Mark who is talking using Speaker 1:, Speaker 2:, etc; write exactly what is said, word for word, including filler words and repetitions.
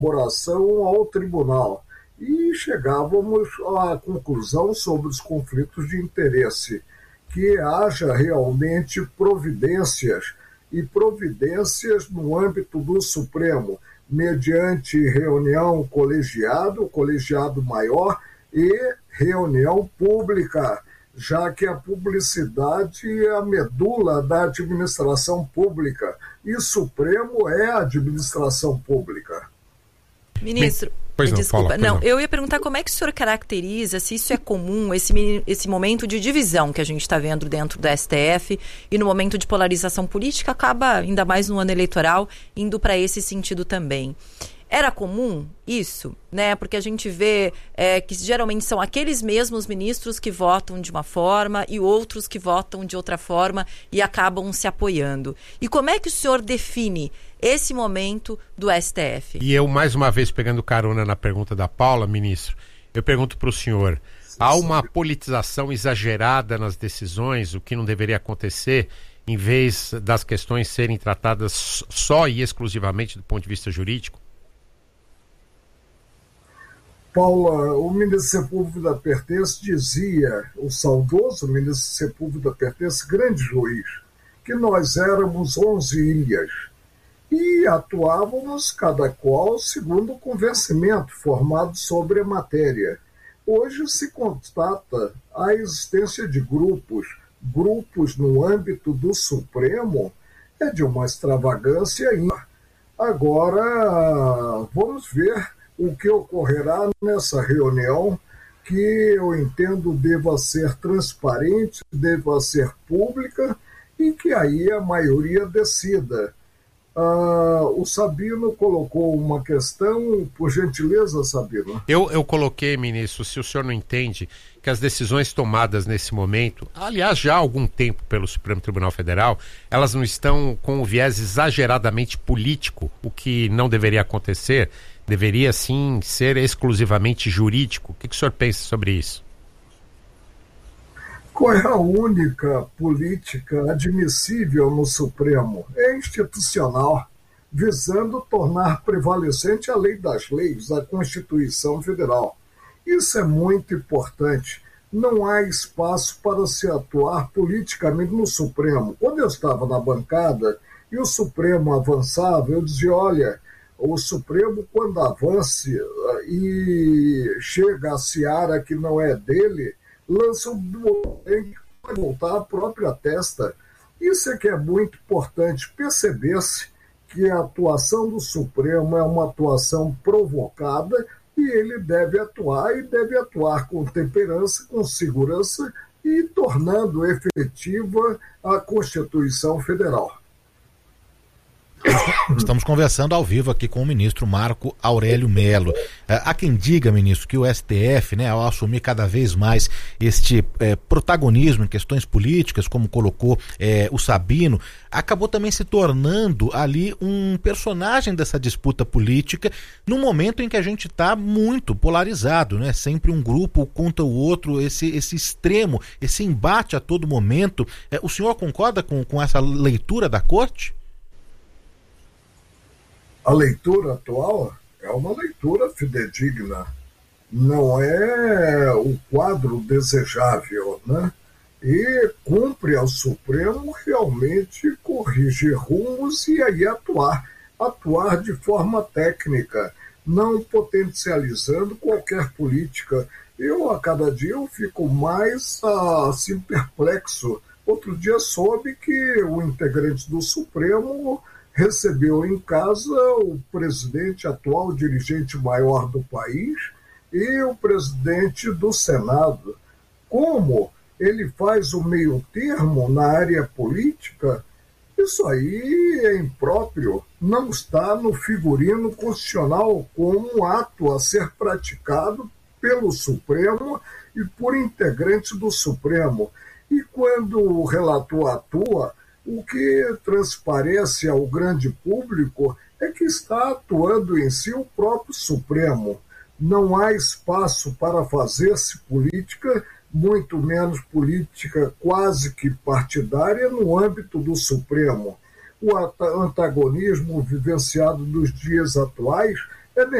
Speaker 1: colaboração ao tribunal. E chegávamos à conclusão sobre os conflitos de interesse, que haja realmente providências, e providências no âmbito do Supremo, mediante reunião colegiado, colegiado maior e reunião pública, já que a publicidade é a medula da administração pública, e Supremo é a administração pública.
Speaker 2: Ministro,
Speaker 3: Pois não,
Speaker 2: desculpa,
Speaker 3: Paula,
Speaker 2: não,
Speaker 3: não,
Speaker 2: eu ia perguntar como é que o senhor caracteriza, se isso é comum, esse, esse momento de divisão que a gente está vendo dentro do S T F e no momento de polarização política, acaba, ainda mais no ano eleitoral, indo para esse sentido também. Era comum isso, né? Porque a gente vê é, que geralmente são aqueles mesmos ministros que votam de uma forma e outros que votam de outra forma e acabam se apoiando. E como é que o senhor define esse momento do S T F?
Speaker 3: E eu, mais uma vez, pegando carona na pergunta da Paula, ministro, eu pergunto para o senhor, há uma politização exagerada nas decisões, o que não deveria acontecer, em vez das questões serem tratadas só e exclusivamente do ponto de vista jurídico?
Speaker 1: Paula, o ministro Sepúlveda Pertence dizia, o saudoso ministro Sepúlveda Pertence, grande juiz, que nós éramos onze ilhas e atuávamos cada qual segundo o convencimento formado sobre a matéria. Hoje se constata a existência de grupos, grupos no âmbito do Supremo, é de uma extravagância ímpar. Agora, vamos ver o que ocorrerá nessa reunião, que eu entendo deva ser transparente, deva ser pública e que aí a maioria decida. Ah, o Sabino colocou uma questão, por gentileza, Sabino.
Speaker 3: Eu, eu coloquei, ministro, se o senhor não entende, que as decisões tomadas nesse momento, aliás, já há algum tempo pelo Supremo Tribunal Federal, elas não estão com um viés exageradamente político, o que não deveria acontecer. Deveria, sim, ser exclusivamente jurídico. O que, que o senhor pensa sobre isso?
Speaker 1: Qual é a única política admissível no Supremo? É institucional, visando tornar prevalecente a lei das leis, a Constituição Federal. Isso é muito importante. Não há espaço para se atuar politicamente no Supremo. Quando eu estava na bancada e o Supremo avançava, eu dizia, olha, o Supremo, quando avance e chega a seara que não é dele, lança um botão para voltar à própria testa. Isso é que é muito importante, perceber-se que a atuação do Supremo é uma atuação provocada e ele deve atuar, e deve atuar com temperança, com segurança e tornando efetiva a Constituição Federal.
Speaker 4: Estamos conversando ao vivo aqui com o ministro Marco Aurélio Mello. Há quem diga, ministro, que o S T F, né, ao assumir cada vez mais este é, protagonismo em questões políticas, como colocou é, o Sabino, acabou também se tornando ali um personagem dessa disputa política, num momento em que a gente está muito polarizado, né? Sempre um grupo contra o outro, esse, esse extremo, esse embate a todo momento. É, o senhor concorda com, com essa leitura da Corte?
Speaker 1: A leitura atual é uma leitura fidedigna, não é o quadro desejável, né? E cumpre ao Supremo realmente corrigir rumos e aí atuar, atuar de forma técnica, não potencializando qualquer política. Eu, a cada dia, eu fico mais assim, perplexo. Outro dia soube que o integrante do Supremo recebeu em casa o presidente atual, o dirigente maior do país, e o presidente do Senado. Como ele faz o meio termo na área política, isso aí é impróprio, não está no figurino constitucional como um ato a ser praticado pelo Supremo e por integrantes do Supremo. E quando o relator atua, o que transparece ao grande público é que está atuando em si o próprio Supremo. Não há espaço para fazer-se política, muito menos política quase que partidária, no âmbito do Supremo. O antagonismo vivenciado nos dias atuais